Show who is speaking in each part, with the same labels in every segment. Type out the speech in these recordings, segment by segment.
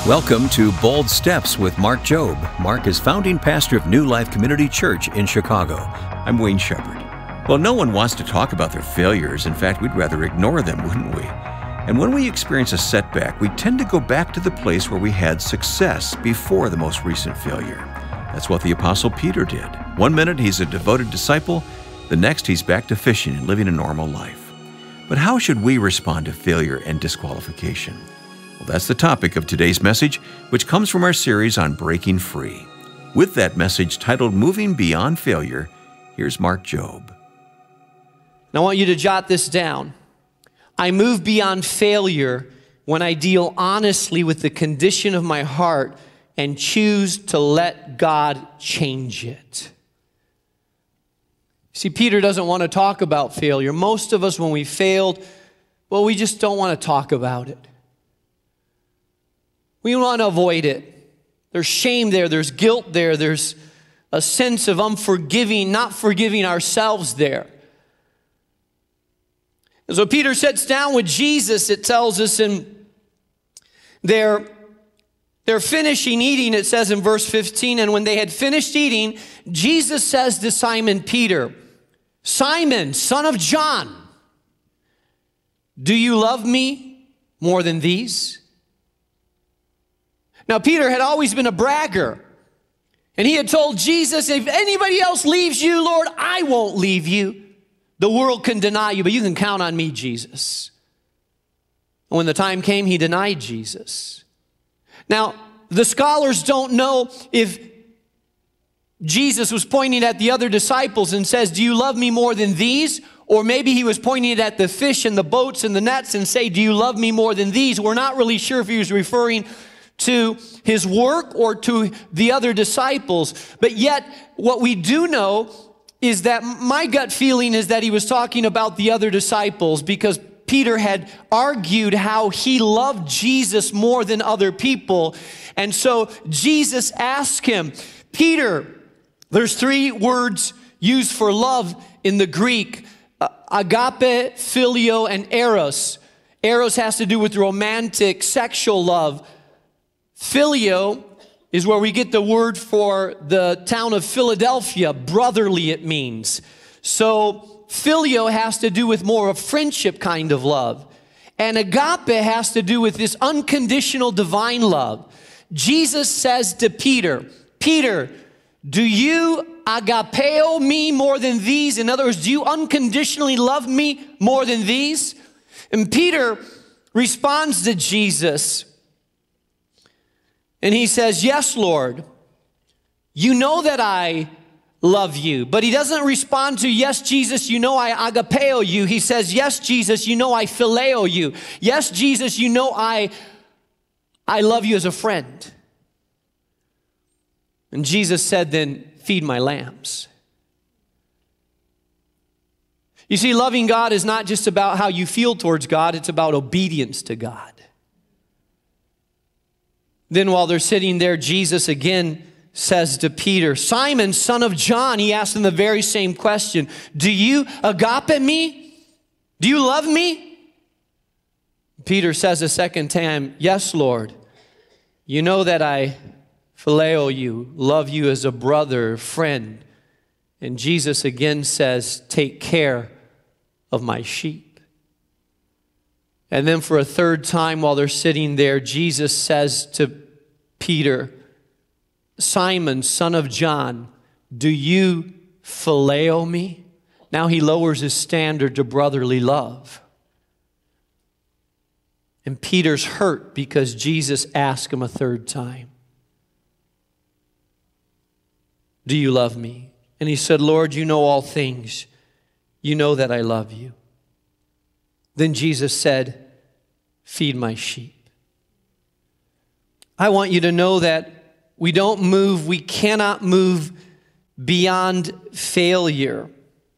Speaker 1: Welcome to Bold Steps with Mark Jobe. Mark is founding pastor of New Life Community Church in Chicago. I'm Wayne Shepherd. Well, no one wants to talk about their failures. In fact, we'd rather ignore them, wouldn't we? And when we experience a setback, we tend to go back to the place where we had success before the most recent failure. That's what the Apostle Peter did. One minute he's a devoted disciple, the next he's back to fishing and living a normal life. But how should we respond to failure and disqualification? Well, that's the topic of today's message, which comes from our series on breaking free. With that message titled Moving Beyond Failure, here's Mark Jobe.
Speaker 2: Now I want you to jot this down. I move beyond failure when I deal honestly with the condition of my heart and choose to let God change it. See, Peter doesn't want to talk about failure. Most of us, when we failed, well, we just don't want to talk about it. We want to avoid it. There's shame there. There's guilt there. There's a sense of unforgiving, not forgiving ourselves there. And so Peter sits down with Jesus. It tells us in they're finishing eating, it says in verse 15, and when they had finished eating, Jesus says to Simon Peter, Simon, son of John, do you love me more than these? Now, Peter had always been a bragger, and he had told Jesus, if anybody else leaves you, Lord, I won't leave you. The world can deny you, but you can count on me, Jesus. And when the time came, he denied Jesus. Now, the scholars don't know if Jesus was pointing at the other disciples and says, do you love me more than these? Or maybe he was pointing at the fish and the boats and the nets and say, do you love me more than these? We're not really sure if he was referring to his work or to the other disciples. But yet, what we do know is that my gut feeling is that he was talking about the other disciples, because Peter had argued how he loved Jesus more than other people. And so Jesus asked him, Peter, there's three words used for love in the Greek, agape, phileo, and eros. Eros has to do with romantic, sexual love. Phileo is where we get the word for the town of Philadelphia. Brotherly, it means. So phileo has to do with more of a friendship kind of love. And agape has to do with this unconditional divine love. Jesus says to Peter, Peter, do you agapeo me more than these? In other words, do you unconditionally love me more than these? And Peter responds to Jesus, and he says, yes, Lord, you know that I love you. But he doesn't respond to, yes, Jesus, you know I agapeo you. He says, yes, Jesus, you know I phileo you. Yes, Jesus, you know I love you as a friend. And Jesus said, then feed my lambs. You see, loving God is not just about how you feel towards God. It's about obedience to God. Then while they're sitting there, Jesus again says to Peter, Simon, son of John, he asked him the very same question. Do you agape me? Do you love me? Peter says a second time, yes, Lord. You know that I phileo you, love you as a brother, friend. And Jesus again says, take care of my sheep. And then for a third time while they're sitting there, Jesus says to Peter, Simon, son of John, do you phileo me? Now he lowers his standard to brotherly love. And Peter's hurt because Jesus asked him a third time, do you love me? And he said, Lord, you know all things. You know that I love you. Then Jesus said, feed my sheep. I want you to know that we cannot move beyond failure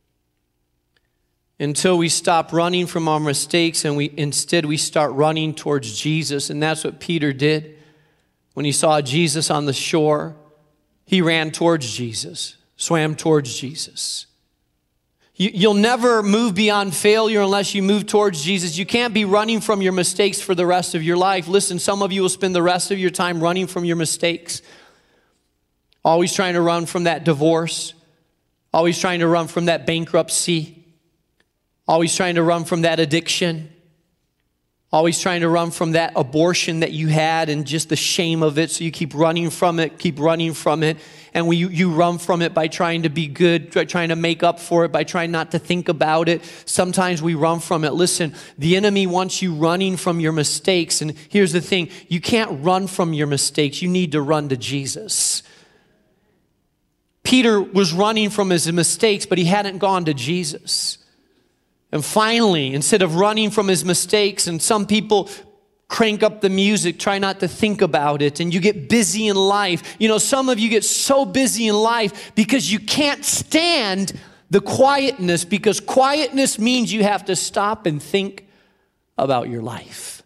Speaker 2: until we stop running from our mistakes and instead we start running towards Jesus. And that's what Peter did. When he saw Jesus on the shore, he ran towards Jesus, swam towards Jesus. You'll never move beyond failure unless you move towards Jesus. You can't be running from your mistakes for the rest of your life. Listen, some of you will spend the rest of your time running from your mistakes. Always trying to run from that divorce. Always trying to run from that bankruptcy. Always trying to run from that addiction. Always trying to run from that abortion that you had and just the shame of it. So you keep running from it, keep running from it. And you run from it by trying to be good, trying to make up for it, by trying not to think about it. Sometimes we run from it. Listen, the enemy wants you running from your mistakes. And here's the thing, you can't run from your mistakes. You need to run to Jesus. Peter was running from his mistakes, but he hadn't gone to Jesus. And finally, instead of running from his mistakes, and some people crank up the music, try not to think about it, and you get busy in life. You know, some of you get so busy in life because you can't stand the quietness, because quietness means you have to stop and think about your life.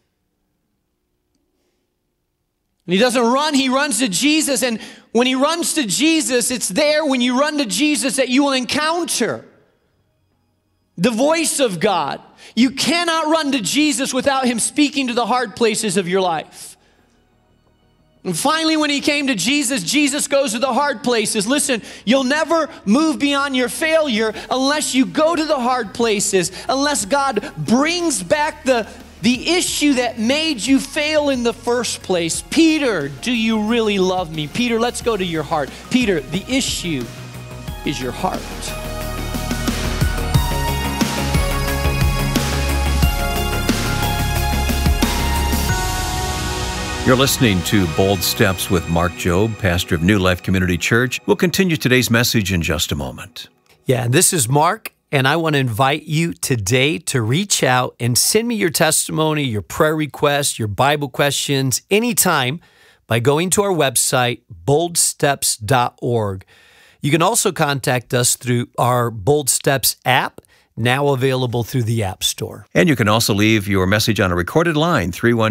Speaker 2: And he doesn't run, he runs to Jesus. And when he runs to Jesus, it's there when you run to Jesus that you will encounter the voice of God. You cannot run to Jesus without him speaking to the hard places of your life. And finally, when he came to Jesus, Jesus goes to the hard places. Listen, you'll never move beyond your failure unless you go to the hard places, unless God brings back the issue that made you fail in the first place. Peter, do you really love me? Peter, let's go to your heart. Peter, the issue is your heart.
Speaker 1: You're listening to Bold Steps with Mark Jobe, pastor of New Life Community Church. We'll continue today's message in just a moment.
Speaker 3: Yeah, this is Mark, and I want to invite you today to reach out and send me your testimony, your prayer requests, your Bible questions anytime by going to our website, boldsteps.org. You can also contact us through our Bold Steps app, now available through the App Store.
Speaker 1: And you can also leave your message on a recorded line,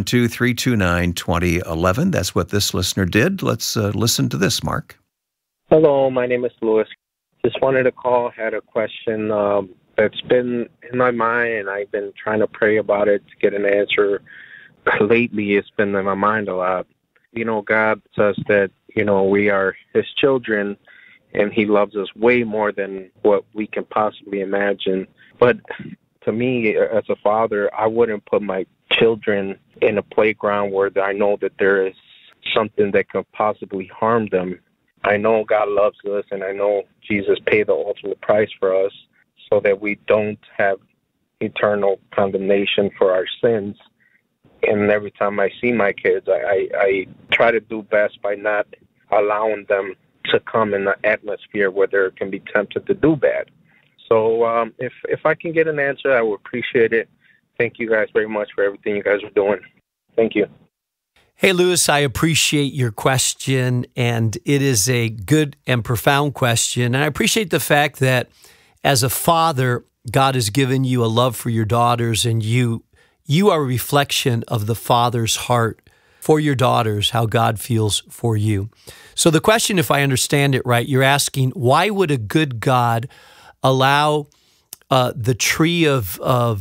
Speaker 1: 312-329-2011. That's what this listener did. Let's listen to this, Mark.
Speaker 4: Hello, my name is Louis. Just wanted to call, had a question that's been in my mind, and I've been trying to pray about it to get an answer. Lately, it's been in my mind a lot. You know, God says that, you know, we are his children, and he loves us way more than what we can possibly imagine. But to me, as a father, I wouldn't put my children in a playground where I know that there is something that could possibly harm them. I know God loves us, and I know Jesus paid the ultimate price for us so that we don't have eternal condemnation for our sins. And every time I see my kids, I try to do best by not allowing them to come in an atmosphere where they can be tempted to do bad. So if I can get an answer, I would appreciate it. Thank you guys very much for everything you guys are doing. Thank you.
Speaker 3: Hey, Louis, I appreciate your question, and it is a good and profound question. And I appreciate the fact that as a father, God has given you a love for your daughters, and you are a reflection of the Father's heart for your daughters, how God feels for you. So the question, if I understand it right, you're asking, why would a good God allow the tree of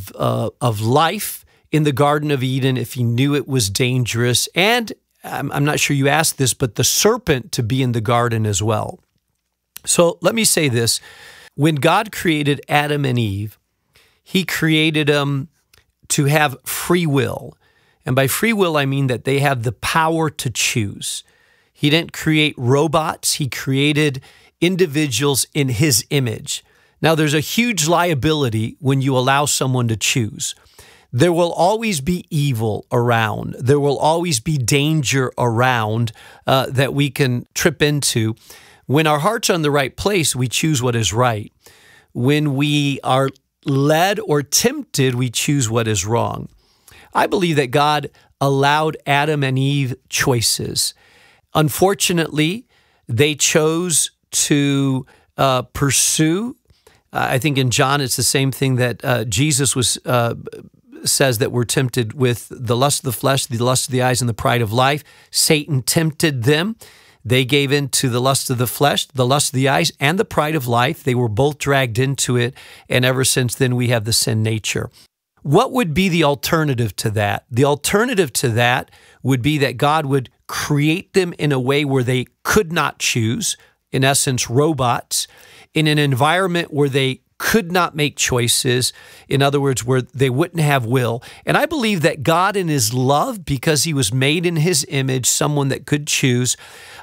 Speaker 3: life in the Garden of Eden if he knew it was dangerous? And I'm not sure you asked this, but the serpent to be in the garden as well. So let me say this. When God created Adam and Eve, he created them to have free will. And by free will, I mean that they have the power to choose. He didn't create robots. He created individuals in his image. Now, there's a huge liability when you allow someone to choose. There will always be evil around. There will always be danger around that we can trip into. When our heart's on the right place, we choose what is right. When we are led or tempted, we choose what is wrong. I believe that God allowed Adam and Eve choices. Unfortunately, they chose to pursue. I think in John, it's the same thing that Jesus says that we're tempted with the lust of the flesh, the lust of the eyes, and the pride of life. Satan tempted them. They gave in to the lust of the flesh, the lust of the eyes, and the pride of life. They were both dragged into it, and ever since then we have the sin nature. What would be the alternative to that? The alternative to that would be that God would create them in a way where they could not choose, in essence, robots, in an environment where they could not make choices, in other words, where they wouldn't have will. And I believe that God in his love, because he was made in his image, someone that could choose,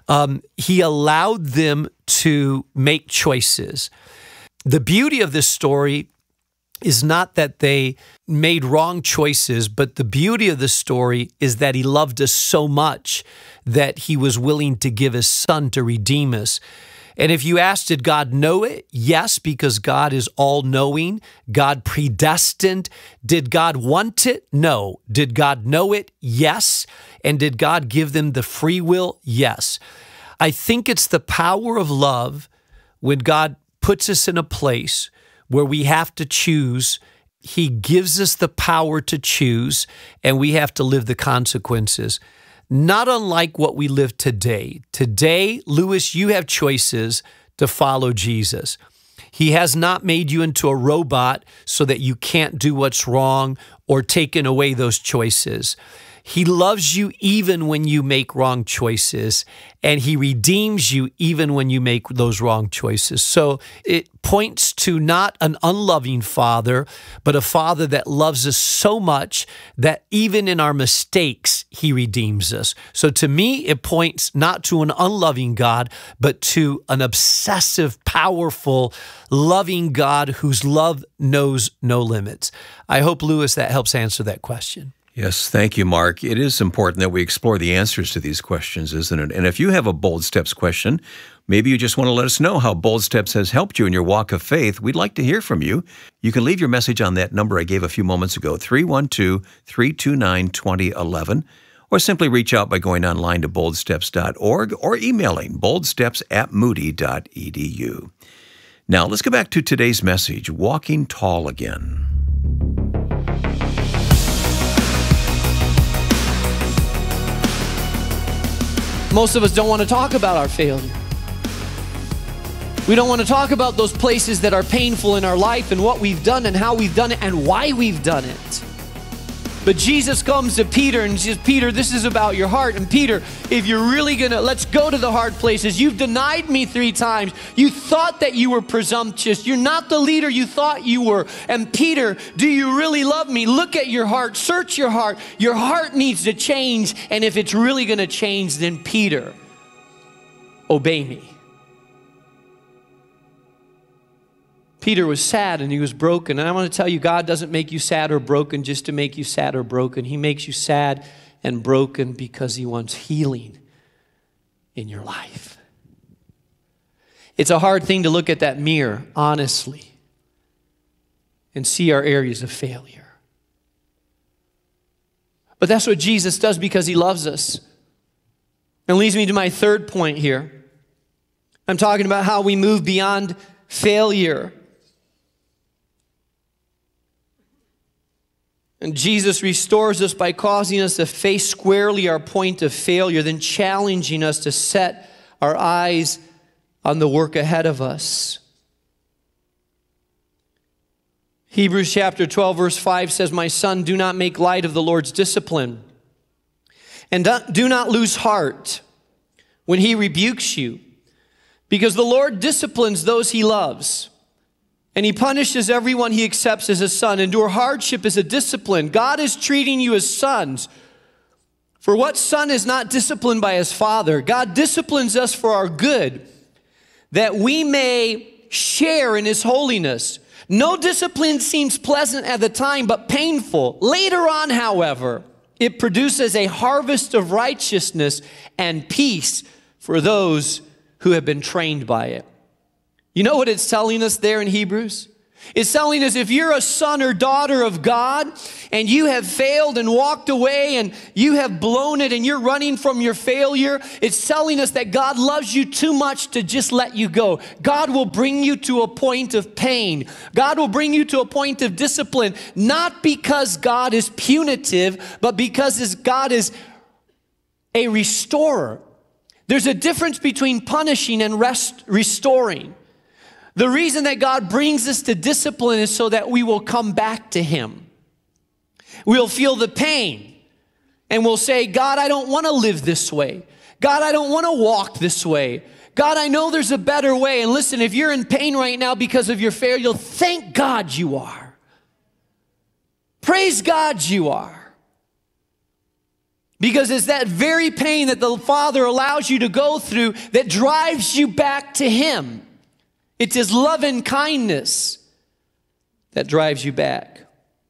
Speaker 3: he allowed them to make choices. The beauty of this story is not that they made wrong choices, but the beauty of the story is that he loved us so much that he was willing to give his son to redeem us. And if you ask, did God know it? Yes, because God is all-knowing. God predestined. Did God want it? No. Did God know it? Yes. And did God give them the free will? Yes. I think it's the power of love when God puts us in a place where we have to choose. He gives us the power to choose, and we have to live the consequences. Not unlike what we live today. Today, Lewis, you have choices to follow Jesus. He has not made you into a robot so that you can't do what's wrong or taken away those choices. He loves you even when you make wrong choices, and he redeems you even when you make those wrong choices. So it points to not an unloving father, but a father that loves us so much that even in our mistakes, he redeems us. So to me, it points not to an unloving God, but to an obsessive, powerful, loving God whose love knows no limits. I hope, Lewis, that helps answer that question.
Speaker 1: Yes, thank you, Mark. It is important that we explore the answers to these questions, isn't it? And if you have a Bold Steps question, maybe you just want to let us know how Bold Steps has helped you in your walk of faith, we'd like to hear from you. You can leave your message on that number I gave a few moments ago, 312-329-2011, or simply reach out by going online to boldsteps.org or emailing boldsteps@moody.edu. Now, let's go back to today's message, Walking Tall Again.
Speaker 2: Most of us don't want to talk about our failure. We don't want to talk about those places that are painful in our life and what we've done and how we've done it and why we've done it. But Jesus comes to Peter and says, Peter, this is about your heart. And Peter, if you're really let's go to the hard places. You've denied me 3 times. You thought that you were presumptuous. You're not the leader you thought you were. And Peter, do you really love me? Look at your heart. Search your heart. Your heart needs to change. And if it's really going to change, then Peter, obey me. Peter was sad and he was broken. And I want to tell you, God doesn't make you sad or broken just to make you sad or broken. He makes you sad and broken because he wants healing in your life. It's a hard thing to look at that mirror, honestly, and see our areas of failure. But that's what Jesus does because he loves us. And leads me to my third point here. I'm talking about how we move beyond failure. And Jesus restores us by causing us to face squarely our point of failure, then challenging us to set our eyes on the work ahead of us. Hebrews chapter 12, verse 5 says, my son, do not make light of the Lord's discipline, and do not lose heart when he rebukes you, because the Lord disciplines those he loves. And he punishes everyone he accepts as a son. Endure hardship as a discipline. God is treating you as sons. For what son is not disciplined by his father? God disciplines us for our good, that we may share in his holiness. No discipline seems pleasant at the time, but painful. Later on, however, it produces a harvest of righteousness and peace for those who have been trained by it. You know what it's telling us there in Hebrews? It's telling us if you're a son or daughter of God and you have failed and walked away and you have blown it and you're running from your failure, it's telling us that God loves you too much to just let you go. God will bring you to a point of pain. God will bring you to a point of discipline, not because God is punitive, but because God is a restorer. There's a difference between punishing and restoring. The reason that God brings us to discipline is so that we will come back to Him. We'll feel the pain and we'll say, God, I don't want to live this way. God, I don't want to walk this way. God, I know there's a better way. And listen, if you're in pain right now because of your failure, thank God you are. Praise God you are. Because it's that very pain that the Father allows you to go through that drives you back to Him. It's His love and kindness that drives you back.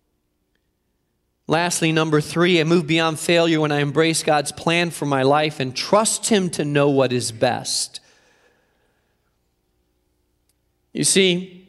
Speaker 2: Lastly, number 3, I move beyond failure when I embrace God's plan for my life and trust Him to know what is best. You see,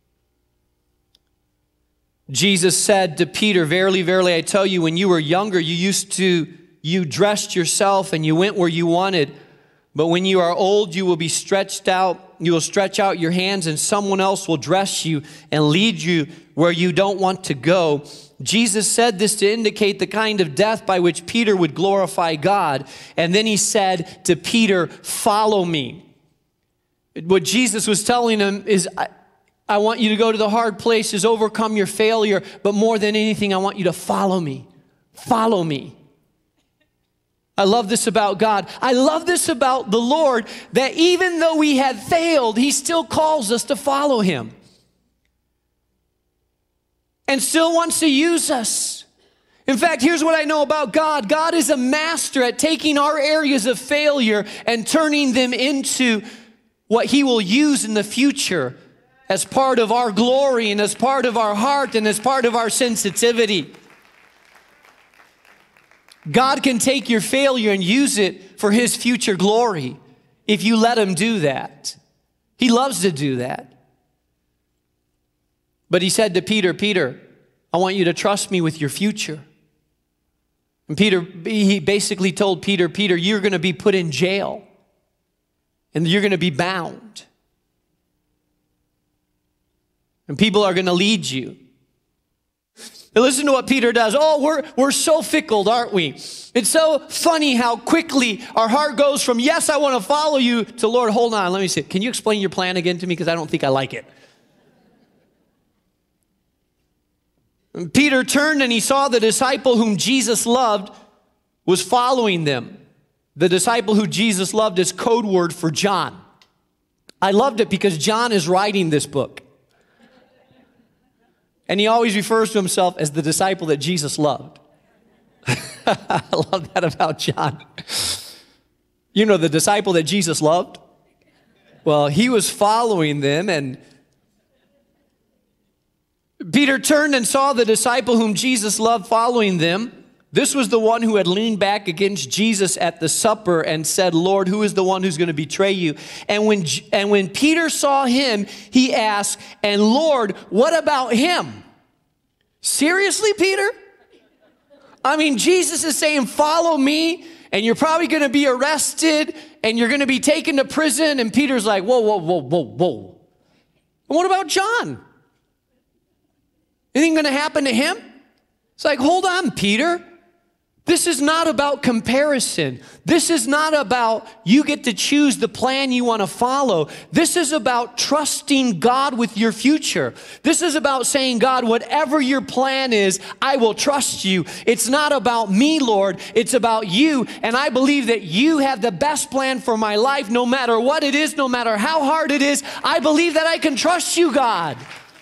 Speaker 2: Jesus said to Peter, verily, verily, I tell you, when you were younger, you dressed yourself and you went where you wanted. But when you are old, you will be stretched out. You will stretch out your hands and someone else will dress you and lead you where you don't want to go. Jesus said this to indicate the kind of death by which Peter would glorify God. And then He said to Peter, follow me. What Jesus was telling him is, I want you to go to the hard places, overcome your failure, but more than anything, I want you to follow me. Follow me. I love this about God. I love this about the Lord, that even though we had failed, He still calls us to follow Him. And still wants to use us. In fact, here's what I know about God. God is a master at taking our areas of failure and turning them into what He will use in the future as part of our glory and as part of our heart and as part of our sensitivity. God can take your failure and use it for His future glory if you let Him do that. He loves to do that. But He said to Peter, Peter, I want you to trust me with your future. And He basically told Peter, Peter, you're going to be put in jail and you're going to be bound. And people are going to lead you. And listen to what Peter does. Oh, we're so fickle, aren't we? It's so funny how quickly our heart goes from, yes, I want to follow you, to, Lord, hold on, let me see. Can you explain your plan again to me? Because I don't think I like it. And Peter turned and he saw the disciple whom Jesus loved was following them. The disciple who Jesus loved is code word for John. I loved it because John is writing this book. And he always refers to himself as the disciple that Jesus loved. I love that about John. You know, the disciple that Jesus loved? Well, he was following them, and Peter turned and saw the disciple whom Jesus loved following them. This was the one who had leaned back against Jesus at the supper and said, Lord, who is the one who's going to betray you? And when Peter saw him, he asked, and Lord, what about him? Seriously, Peter? I mean, Jesus is saying, follow me, and you're probably going to be arrested, and you're going to be taken to prison. And Peter's like, whoa, whoa, whoa, whoa, whoa. And what about John? Anything going to happen to him? It's like, hold on, Peter. This is not about comparison. This is not about you get to choose the plan you want to follow. This is about trusting God with your future. This is about saying, God, whatever your plan is, I will trust you. It's not about me, Lord. It's about you. And I believe that you have the best plan for my life, no matter what it is, no matter how hard it is. I believe that I can trust you, God.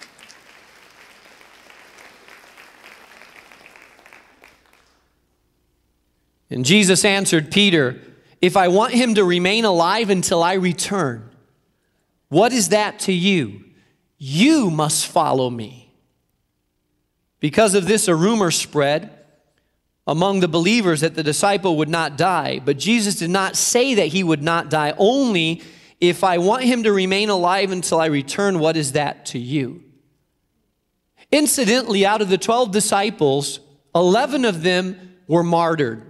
Speaker 2: And Jesus answered Peter, if I want him to remain alive until I return, what is that to you? You must follow me. Because of this, a rumor spread among the believers that the disciple would not die. But Jesus did not say that he would not die. Only, if I want him to remain alive until I return, what is that to you? Incidentally, out of the 12 disciples, 11 of them were martyred.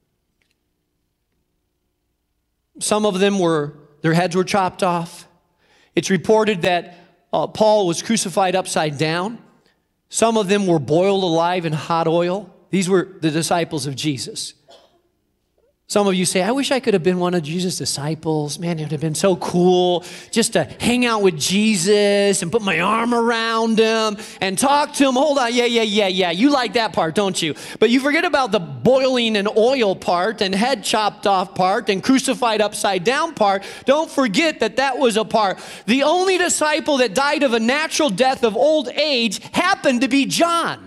Speaker 2: Some of them their heads were chopped off. It's reported that Paul was crucified upside down. Some of them were boiled alive in hot oil. These were the disciples of Jesus. Some of you say, I wish I could have been one of Jesus' disciples. Man, it would have been so cool just to hang out with Jesus and put my arm around him and talk to him. Hold on, yeah. You like that part, don't you? But you forget about the boiling in oil part and head chopped off part and crucified upside down part. Don't forget that that was a part. The only disciple that died of a natural death of old age happened to be John.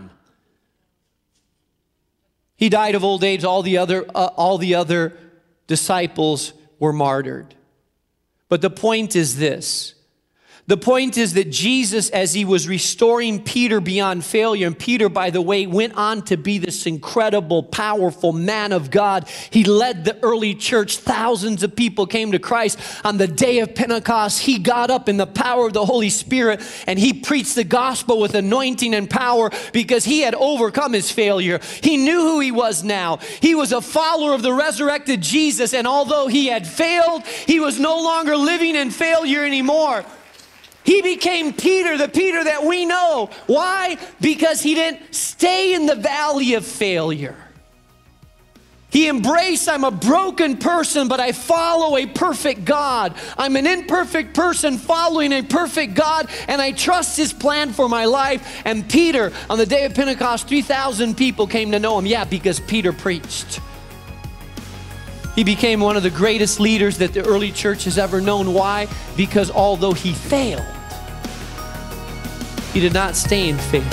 Speaker 2: He died of old age. All the other disciples were martyred. But the point is this. The point is that Jesus, as he was restoring Peter beyond failure, and Peter, by the way, went on to be this incredible, powerful man of God. He led the early church. Thousands of people came to Christ. On the day of Pentecost, he got up in the power of the Holy Spirit, and he preached the gospel with anointing and power because he had overcome his failure. He knew who he was now. He was a follower of the resurrected Jesus, and although he had failed, he was no longer living in failure anymore. He became Peter, the Peter that we know. Why? Because he didn't stay in the valley of failure. He embraced, I'm a broken person, but I follow a perfect God. I'm an imperfect person following a perfect God, and I trust his plan for my life. And Peter, on the day of Pentecost, 3,000 people came to know him. Yeah, because Peter preached. He became one of the greatest leaders that the early church has ever known. Why? Because although he failed, he did not stay in faith.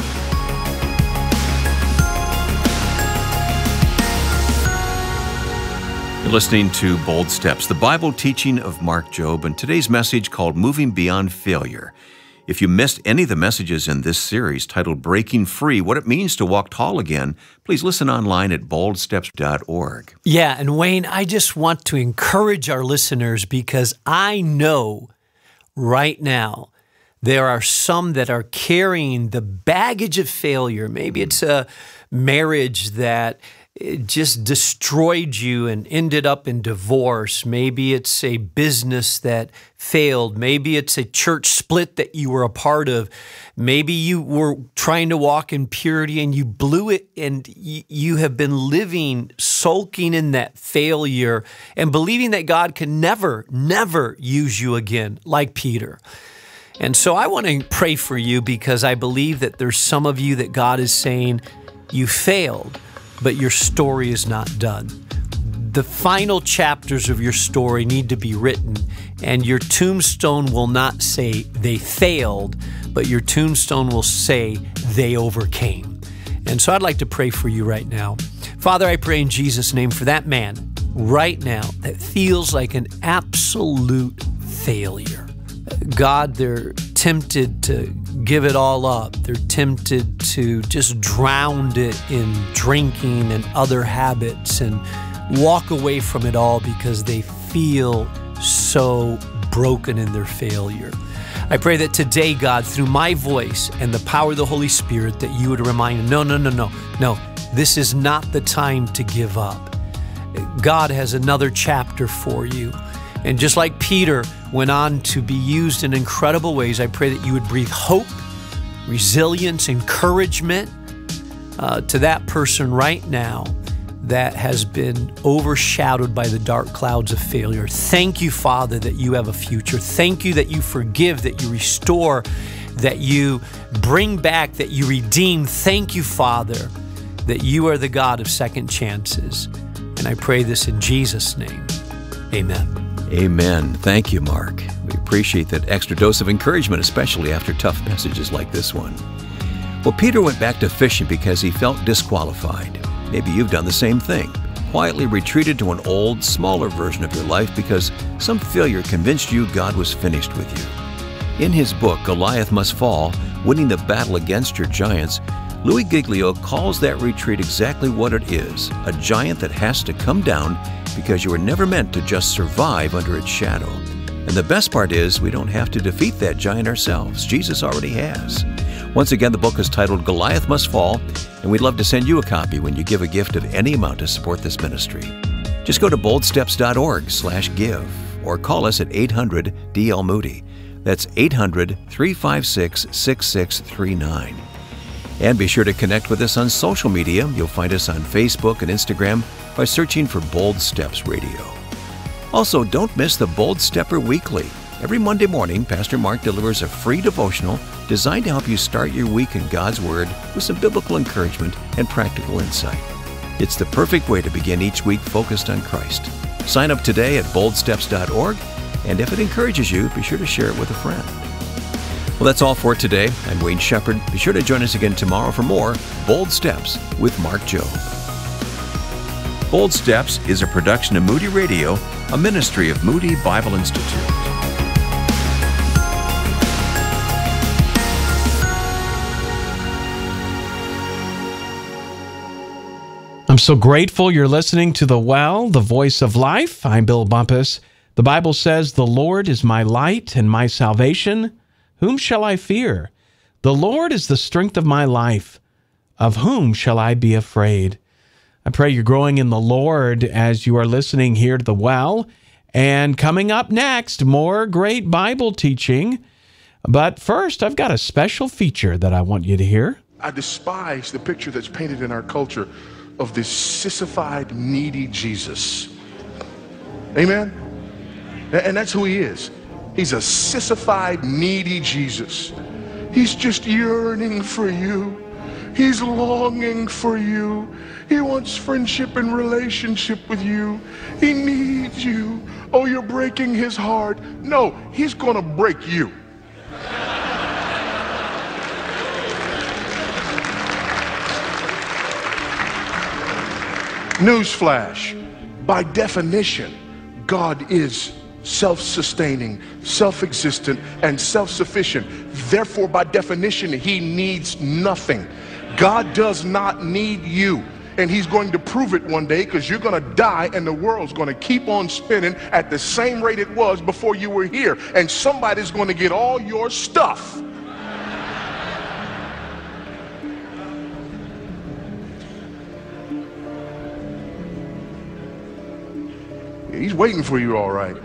Speaker 1: You're listening to Bold Steps, the Bible teaching of Mark Jobe, and today's message called Moving Beyond Failure. If you missed any of the messages in this series titled Breaking Free, What It Means to Walk Tall Again, please listen online at boldsteps.org.
Speaker 3: Yeah, and Wayne, I just want to encourage our listeners because I know right now there are some that are carrying the baggage of failure. Maybe it's a marriage that it just destroyed you and ended up in divorce. Maybe it's a business that failed. Maybe it's a church split that you were a part of. Maybe you were trying to walk in purity and you blew it, and you have been living, sulking in that failure and believing that God can never use you again, like Peter. And so I want to pray for you because I believe that there's some of you that God is saying, you failed, but your story is not done. The final chapters of your story need to be written, and your tombstone will not say they failed, but your tombstone will say they overcame. And so I'd like to pray for you right now. Father, I pray in Jesus' name for that man right now that feels like an absolute failure. God, they're tempted to give it all up. They're tempted to just drown it in drinking and other habits and walk away from it all because they feel so broken in their failure. I pray that today, God, through my voice and the power of the Holy Spirit, that you would remind them, no, this is not the time to give up. God has another chapter for you. And just like Peter went on to be used in incredible ways, I pray that you would breathe hope, resilience, encouragement to that person right now that has been overshadowed by the dark clouds of failure. Thank you, Father, that you have a future. Thank you that you forgive, that you restore, that you bring back, that you redeem. Thank you, Father, that you are the God of second chances. And I pray this in Jesus' name. Amen.
Speaker 1: Amen. Thank you, Mark. We appreciate that extra dose of encouragement, especially after tough messages like this one. Well, Peter went back to fishing because he felt disqualified. Maybe you've done the same thing. Quietly retreated to an old, smaller version of your life because some failure convinced you God was finished with you. In his book, Goliath Must Fall, Winning the Battle Against Your Giants, Louis Giglio calls that retreat exactly what it is, a giant that has to come down because you were never meant to just survive under its shadow. And the best part is we don't have to defeat that giant ourselves. Jesus already has. Once again, the book is titled Goliath Must Fall, and we'd love to send you a copy when you give a gift of any amount to support this ministry. Just go to boldsteps.org/give or call us at 800-DL-MOODY. That's 800-356-6639. And be sure to connect with us on social media. You'll find us on Facebook and Instagram by searching for Bold Steps Radio. Also, don't miss the Bold Stepper Weekly. Every Monday morning, Pastor Mark delivers a free devotional designed to help you start your week in God's Word with some biblical encouragement and practical insight. It's the perfect way to begin each week focused on Christ. Sign up today at boldsteps.org, and if it encourages you, be sure to share it with a friend. Well, that's all for today. I'm Wayne Shepherd. Be sure to join us again tomorrow for more Bold Steps with Mark Jobe. Bold Steps is a production of Moody Radio, a ministry of Moody Bible Institute.
Speaker 5: I'm so grateful you're listening to The Well, the Voice of Life. I'm Bill Bumpus. The Bible says, "The Lord is my light and my salvation. Whom shall I fear? The Lord is the strength of my life. Of whom shall I be afraid?" I pray you're growing in the Lord as you are listening here to The Well. And coming up next, more great Bible teaching. But first, I've got a special feature that I want you to hear.
Speaker 6: I despise the picture that's painted in our culture of this sissified, needy Jesus. Amen? And that's who he is. He's a sissified, needy Jesus. He's just yearning for you. He's longing for you. He wants friendship and relationship with you. He needs you. Oh, you're breaking his heart. No, he's going to break you. Newsflash, by definition, God is self-sustaining, self-existent, and self-sufficient. Therefore, by definition, he needs nothing. God does not need you. And he's going to prove it one day, because you're going to die and the world's going to keep on spinning at the same rate it was before you were here. And somebody's going to get all your stuff. He's waiting for you, all right.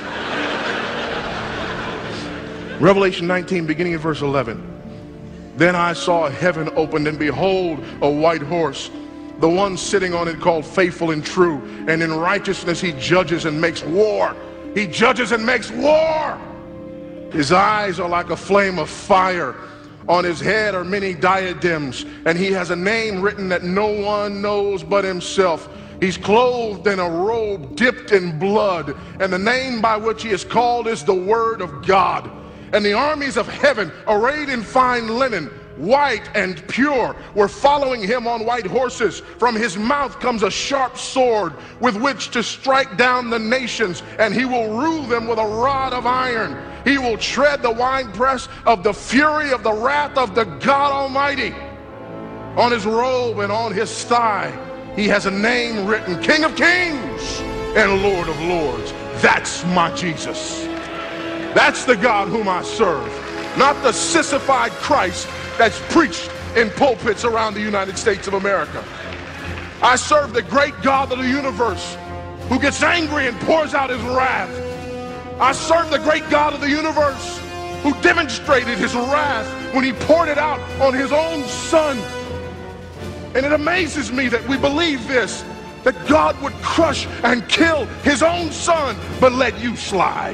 Speaker 6: Revelation 19, beginning at verse 11. Then I saw heaven opened, and behold, a white horse. The one sitting on it called Faithful and True. And in righteousness he judges and makes war. He judges and makes war. His eyes are like a flame of fire. On his head are many diadems. And he has a name written that no one knows but himself. He's clothed in a robe dipped in blood, and the name by which he is called is the Word of God. And the armies of heaven, arrayed in fine linen, white and pure, were following him on white horses. From his mouth comes a sharp sword with which to strike down the nations, and he will rule them with a rod of iron. He will tread the winepress of the fury of the wrath of the God Almighty. On his robe and on his thigh, he has a name written, King of Kings and Lord of Lords. That's my Jesus. That's the God whom I serve, not the sissified Christ that's preached in pulpits around the United States of America. I serve the great God of the universe who gets angry and pours out his wrath. I serve the great God of the universe who demonstrated his wrath when he poured it out on his own son. And it amazes me that we believe this, that God would crush and kill his own son, but let you slide.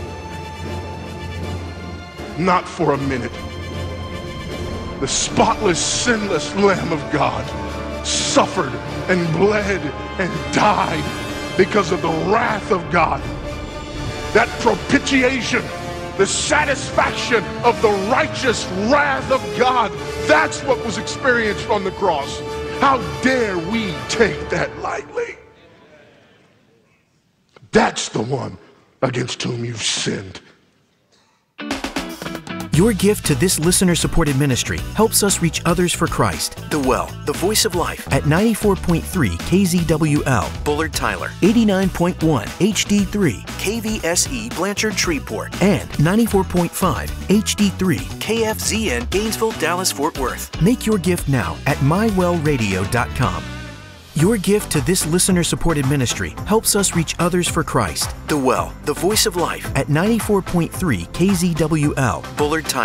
Speaker 6: Not for a minute. The spotless, sinless Lamb of God suffered and bled and died because of the wrath of God. That propitiation, the satisfaction of the righteous wrath of God, that's what was experienced on the cross. How dare we take that lightly? That's the one against whom you've sinned.
Speaker 7: Your gift to this listener-supported ministry helps us reach others for Christ. The Well, the Voice of Life, at 94.3 KZWL, Bullard Tyler, 89.1 HD3 KVSE Blanchard Shreveport, and 94.5 HD3 KFZN Gainesville, Dallas, Fort Worth. Make your gift now at mywellradio.com. Your gift to this listener-supported ministry helps us reach others for Christ. The Well, the Voice of Life, at 94.3 KZWL, Bullard Tyler.